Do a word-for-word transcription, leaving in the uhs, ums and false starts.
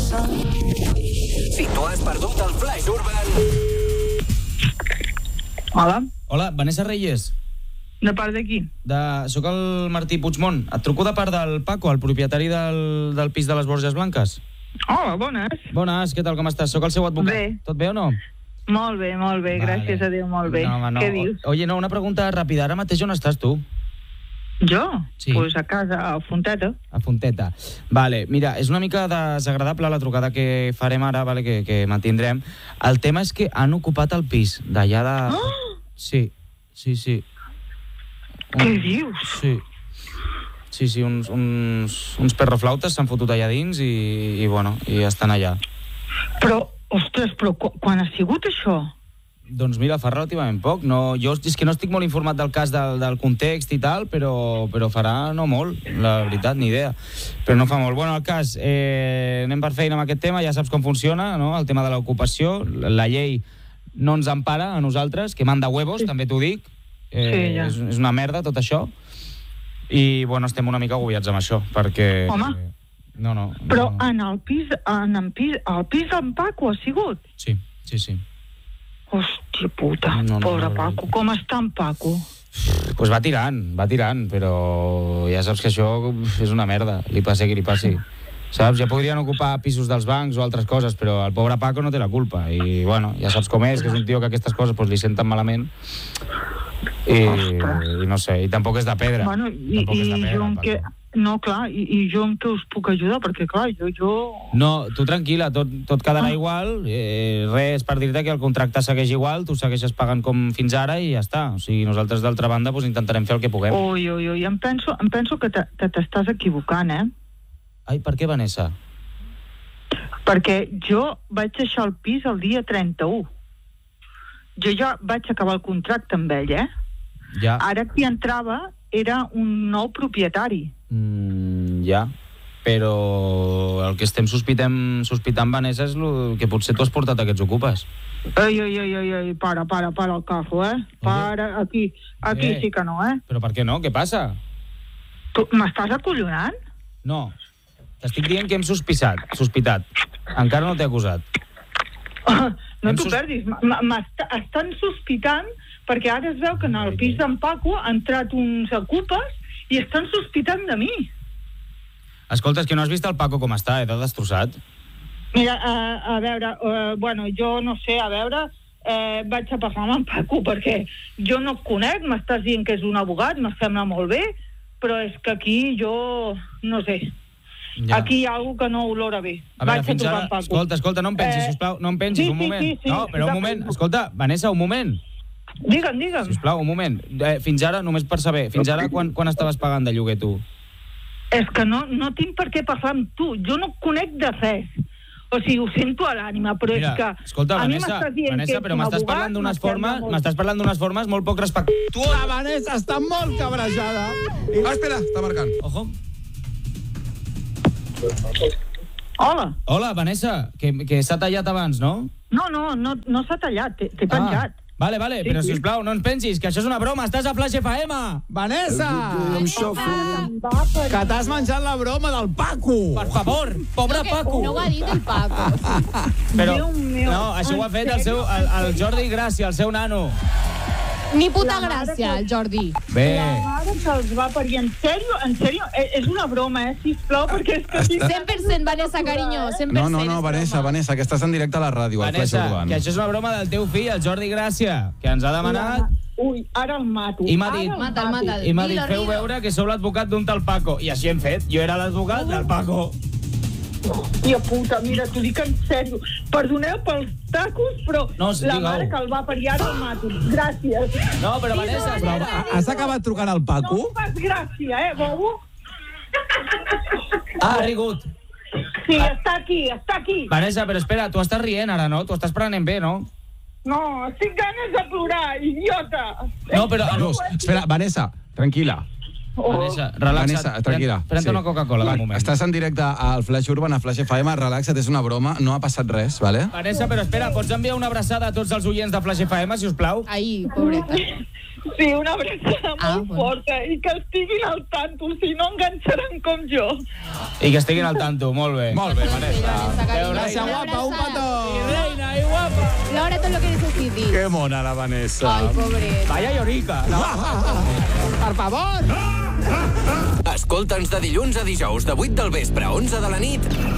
casa. Si tu has perdut el Flash Urban... Hola. Hola, Vanessa Reyes. De part de qui? De... Soc el Martí Puigmont. Et truco de part del Paco, el propietari del, del pis de les Borges Blanques. Hola, bones. Bones, què tal, com estàs? Soc el seu advocat. Bé. Tot bé o no? Molt bé, molt bé, Vale. gràcies a Déu, molt bé. No, home, no. Què dius? Oye, no, una pregunta ràpida. Ara mateix on estàs tu? Jo? Sí. Pues a casa, a Fonteta. A Fonteta. Vale, mira, és una mica desagradable la trucada que farem ara, vale, que, que mantindrem. El tema és que han ocupat el pis d'allà de... Oh! Sí, sí, sí. Què dius? Sí. Sí, sí, uns, uns, uns perroflautes s'han fotut allà dins i, i, bueno, i estan allà. Però, ostres, però qu quan ha sigut això? Doncs mira, fa relativament poc. No, jo és que no estic molt informat del cas del, del context i tal, però, però farà no molt, la veritat, ni idea. Però no fa molt. Bueno, el cas, eh, anem per feina amb aquest tema, ja saps com funciona, no? El tema de l'ocupació, la llei no ens empara a nosaltres, que manda huevos, sí. També t'ho dic. Eh, sí, ja. és, és una merda tot això. I, bueno, estem una mica agobiats amb això, perquè... Home, no, no, però no. en el pis, en el pis, el pis d'en Paco ha sigut? Sí, sí, sí. Hòstia puta, No, no, pobre no, no. Paco. Com està en Paco? Pues va tirant, va tirant, però ja saps que això és una merda, li passi qui li passi. Saps? Ja podrien ocupar pisos dels bancs o altres coses, però el pobre Paco no té la culpa. I, bueno, ja saps com és, que és un tio que aquestes coses pues, li senten malament. I, i no sé, i tampoc és de pedra. Bueno, i, tampoc és de i pedra, jo en què... No, clar, i, i jo en què us puc ajudar? Perquè, clar, jo... jo... No, tu tranquil·la, tot, tot quedarà Ah. igual. Eh, res per dir-te que el contracte segueix igual, tu segueixes pagant com fins ara i ja està. O sigui, nosaltres, d'altra banda, pues, intentarem fer el que puguem. Ui, ui, ui, em penso, em penso que te- que t'estàs equivocant, eh? Ai, per què, Vanessa? Perquè jo vaig deixar el pis el dia trenta-u. Jo ja vaig acabar el contracte amb ell, eh? Ja, Ara qui entrava era un nou propietari. mm, ja. Però el que estem sospitem, sospitant, Vanessa, és lo que potser tu has portat aquests ocupes. Ai, ai, ai, ai, ai, para, para, para el carro, eh? Para, aquí, aquí Eh. sí que no, eh? Però per què no? Què passa? Tu m'estàs acollonant? No. T'estic dient que hem sospitat. Sospitat. Encara no t'he acusat. No Hem t'ho sos- perdis. M- m- m'est- Estan sospitant perquè ara es veu que en el pis d'en Paco han entrat uns ocupes i estan sospitant de mi. Escolta, és que no has vist el Paco com està, eh? T'ha destrossat. Mira, a, a veure, uh, bueno, jo no sé, a veure, eh, vaig a parlar amb en Paco perquè jo no el conec, m'estàs dient que és un abogat, me sembla molt bé, però és que aquí jo, no sé, Ja. aquí hi ha algú que no olora bé. A veure, vaig fins trucar ara... en Paco. Escolta, escolta, no em pensis, Eh, sisplau. No em pensis, sí, un sí, moment. sí, sí, no, però un sí, moment. sí. Escolta, Vanessa, un moment. Digue'm, digue'm. Sisplau, un moment. Eh, fins ara, només per saber, fins ara quan, quan estaves pagant de lloguer tu? És que no, no tinc per què parlar amb tu, jo no conec de res. O sigui, ho sento a l'ànima, però Mira, és que... escolta, a mi Vanessa, m'estàs dient Vanessa, que ets però un m'estàs abogat, parlant d'unes me sembla formes, molt- m'estàs parlant d'unes formes molt poc respectuoses. La Vanessa està molt cabrejada. Ah, espera, està marcant. Ojo. Hola. Hola, Vanessa, que, que s'ha tallat abans, no? No, no, no, no s'ha tallat, t'he t'he penjat. Ah, vale, vale, Sí, però sí. sisplau, no ens pensis, que això és una broma, estàs a Flash F M! Vanessa, Va, per... que t'has menjat la broma del Paco. Per favor, pobre Paco! No ho ha dit el Paco. Però, Déu meu, no, això ho ha en fet el, seu, el, el Jordi Gràcia, el seu nano. Ni puta La mare gràcia, que- el Jordi. Bé, La mare que els va parir, en sèrio, en sèrio, eh, és una broma, eh, sisplau, perquè és que... cent per cent, Vanessa, carinyo, cent per No, cent. no, no, és Vanessa, broma. Vanessa, que estàs en directe a la ràdio, al Flash Vanessa, Urban. que això és una broma del teu fill, el Jordi Gràcia, que ens ha demanat Ui, ara el mato. I m'ha ara dit- el Mata'l, mato. mata'l. i m'ha dit, Dilo, feu dilo. veure que sou l'advocat d'un tal Paco. I així hem fet, jo era l'advocat del Paco. Hòstia puta, mira, t'ho dic en sèrio. Perdoneu pels tacos, però No, la digueu. mare que el va parir ara el mato. Gràcies. No, però Vanessa, Sí, però... no, no, Has acabat trucant al No Paco? em fas gràcia, eh, bobo? Ah, ha rigut. Sí, està aquí, està aquí. Vanessa, però espera, tu estàs rient ara, no? Tu estàs prenent bé, no? No, tinc ganes de plorar, idiota. No, però... No, espera, Vanessa, tranquil·la. Oh. Vanessa, relaxa't. Vanessa, tranquil·la. Pren-te Sí. una Coca-Cola, Va, un moment. Estàs en directe al Flash Urban, a Flash F M, relaxa't, és una broma, no ha passat res, vale? Vanessa, però espera, pots enviar una abraçada a tots els oients de Flash F M, si us plau? Ai, pobreta. Sí, una abraçada Ah, molt bueno. forta i que estiguin al tanto, si no enganxaran com jo. I que estiguin al tanto, molt bé. Molt bé, Vanessa. Vanessa, cariño. Gràcies, Una guapa, un abraçada. petó. Reina i guapa. Laura, tot lo que necesitis. Que mona la Vanessa. Ai, pobreta. Vaya llorica. Per favor. Escolta'ns de dilluns a dijous de vuit del vespre a onze de la nit